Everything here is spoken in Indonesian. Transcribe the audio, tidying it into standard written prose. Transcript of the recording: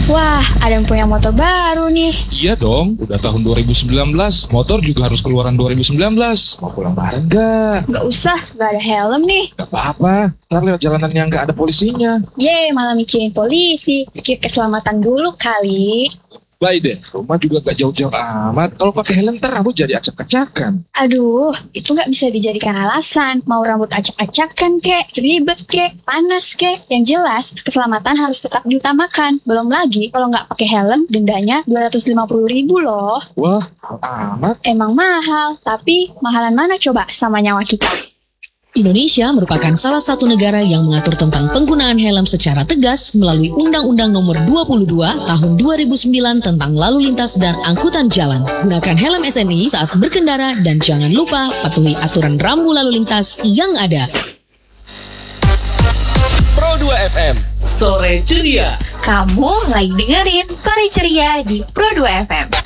Wah, ada yang punya motor baru nih. Iya dong, udah tahun 2019. Motor juga harus keluaran 2019. Mau pulang bareng gak? Gak usah, gak ada helm nih. Gak apa-apa, ntar lewat jalanan yang gak ada polisinya. Malah mikirin polisi. Pikir keselamatan dulu kali. Baik deh, rumah juga gak jauh-jauh amat. Kalau pakai helm ntar rambut jadi acak-acakan. Aduh, itu gak bisa dijadikan alasan. Mau rambut acak-acakan kek, ribet kek, panas kek. Yang jelas, keselamatan harus tetap diutamakan. Belum lagi, kalau gak pakai helm, dendanya 250.000 loh. Wah, mahal amat. Emang mahal, tapi mahalan mana coba sama nyawa kita? Indonesia merupakan salah satu negara yang mengatur tentang penggunaan helm secara tegas melalui Undang-Undang Nomor 22 Tahun 2009 tentang Lalu Lintas dan Angkutan Jalan. Gunakan helm SNI saat berkendara dan jangan lupa patuhi aturan rambu lalu lintas yang ada. Pro 2 FM, Sore Ceria. Kamu lagi dengerin Sore Ceria di Pro 2 FM.